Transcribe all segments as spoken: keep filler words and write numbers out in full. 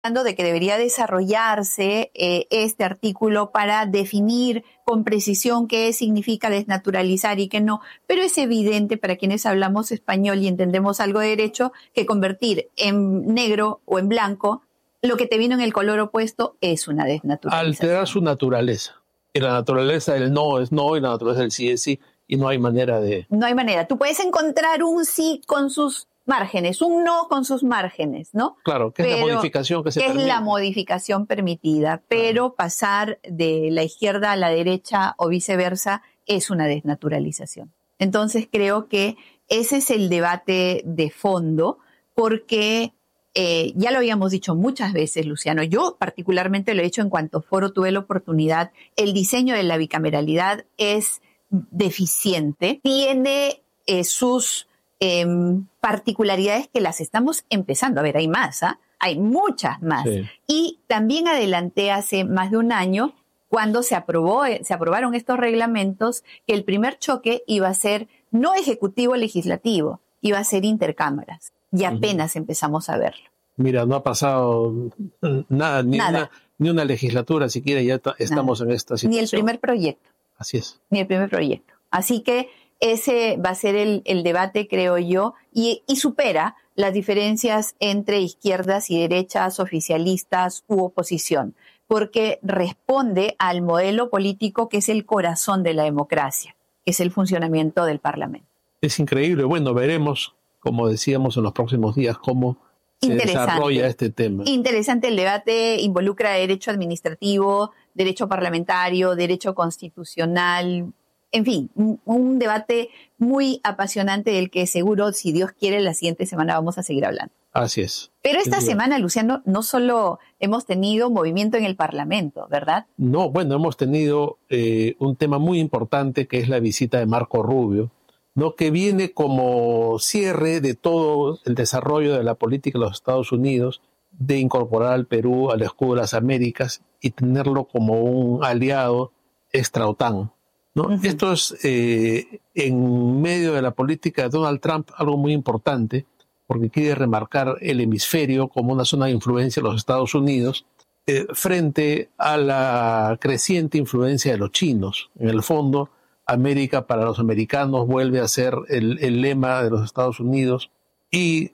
de que debería desarrollarse eh, este artículo para definir con precisión qué significa desnaturalizar y qué no, pero es evidente para quienes hablamos español y entendemos algo de derecho que convertir en negro o en blanco lo que te vino en el color opuesto es una desnaturalización. Alterar su naturaleza. Y la naturaleza del no es no y la naturaleza del sí es sí, y no hay manera de... No hay manera. Tú puedes encontrar un sí con sus márgenes, un no con sus márgenes, ¿no? Claro, que es la modificación que se permite. Es la modificación permitida, pero claro, pasar de la izquierda a la derecha o viceversa es una desnaturalización. Entonces creo que ese es el debate de fondo, porque eh, ya lo habíamos dicho muchas veces, Luciano, yo particularmente lo he dicho en cuanto foro tuve la oportunidad, el diseño de la bicameralidad es deficiente, tiene eh, sus Eh, particularidades que las estamos empezando a ver. Hay más, ¿eh? Hay muchas más. Sí. Y también adelanté hace más de un año, cuando se aprobó, se aprobaron estos reglamentos, que el primer choque iba a ser no ejecutivo-legislativo, iba a ser intercámaras. Y apenas uh-huh. empezamos a verlo. Mira, no ha pasado nada, ni, nada. Una, ni una legislatura siquiera, ya ta, estamos nada. En esta situación. Ni el primer proyecto. Así es. Ni el primer proyecto. Así que ese va a ser el, el debate, creo yo, y, y supera las diferencias entre izquierdas y derechas, oficialistas u oposición, porque responde al modelo político que es el corazón de la democracia, que es el funcionamiento del Parlamento. Es increíble. Bueno, veremos, como decíamos, en los próximos días cómo se desarrolla este tema. Interesante el debate, involucra derecho administrativo, derecho parlamentario, derecho constitucional. En fin, un, un debate muy apasionante del que seguro, si Dios quiere, la siguiente semana vamos a seguir hablando. Así es. Pero esta es semana, Luciano, no solo hemos tenido movimiento en el Parlamento, ¿verdad? No, bueno, hemos tenido eh, un tema muy importante que es la visita de Marco Rubio, ¿no? Que viene como cierre de todo el desarrollo de la política de los Estados Unidos, de incorporar al Perú al escudo de las Américas y tenerlo como un aliado extra-OTAN. ¿No? Uh-huh. Esto es, eh, en medio de la política de Donald Trump, algo muy importante, porque quiere remarcar el hemisferio como una zona de influencia de los Estados Unidos eh, frente a la creciente influencia de los chinos. En el fondo, América para los americanos vuelve a ser el, el lema de los Estados Unidos y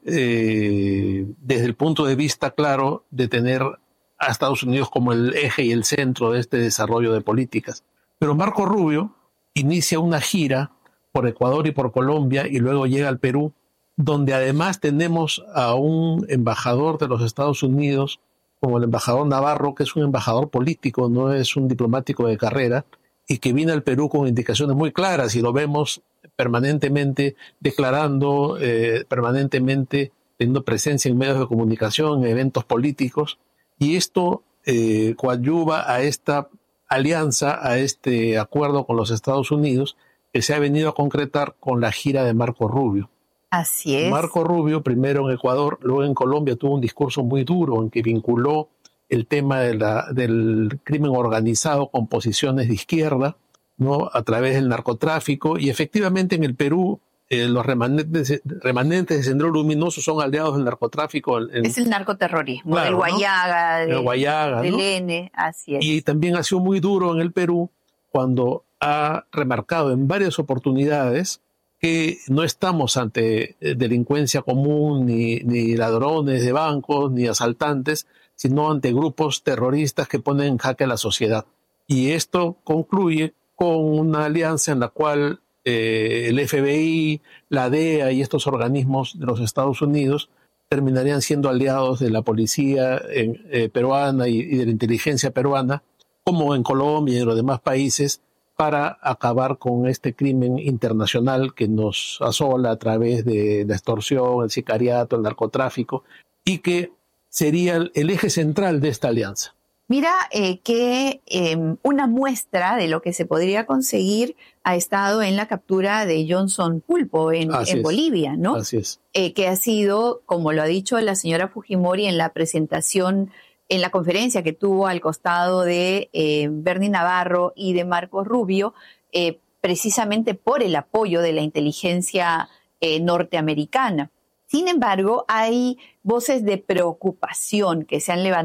eh, desde el punto de vista, claro, de tener a Estados Unidos como el eje y el centro de este desarrollo de políticas. Pero Marco Rubio inicia una gira por Ecuador y por Colombia y luego llega al Perú, donde además tenemos a un embajador de los Estados Unidos, como el embajador Navarro, que es un embajador político, no es un diplomático de carrera, y que viene al Perú con indicaciones muy claras, y lo vemos permanentemente declarando, eh, permanentemente teniendo presencia en medios de comunicación, en eventos políticos, y esto eh, coadyuva a esta alianza, a este acuerdo con los Estados Unidos que se ha venido a concretar con la gira de Marco Rubio. Así es. Marco Rubio, primero en Ecuador, luego en Colombia, tuvo un discurso muy duro en que vinculó el tema de la, del crimen organizado con posiciones de izquierda, ¿no? A través del narcotráfico, y efectivamente en el Perú eh, los remanentes, remanentes de Sendero Luminoso son aliados del narcotráfico. En, es el narcoterrorismo, claro, del Guayaga, ¿no? de, el Guayaga, del ¿no? N, así es. Y también ha sido muy duro en el Perú cuando ha remarcado en varias oportunidades que no estamos ante delincuencia común, ni, ni ladrones de bancos, ni asaltantes, sino ante grupos terroristas que ponen en jaque a la sociedad. Y esto concluye con una alianza en la cual eh, el F B I, la D E A y estos organismos de los Estados Unidos terminarían siendo aliados de la policía en, eh, peruana y, y de la inteligencia peruana, como en Colombia y en los demás países, para acabar con este crimen internacional que nos asola a través de la extorsión, el sicariato, el narcotráfico, y que sería el, el eje central de esta alianza. Mira eh, que eh, una muestra de lo que se podría conseguir ha estado en la captura de Johnson Pulpo en, en Bolivia, ¿no? Así es. Eh, que ha sido, como lo ha dicho la señora Fujimori en la presentación, en la conferencia que tuvo al costado de eh, Bernie Navarro y de Marco Rubio, eh, precisamente por el apoyo de la inteligencia eh, norteamericana. Sin embargo, hay voces de preocupación que se han levantado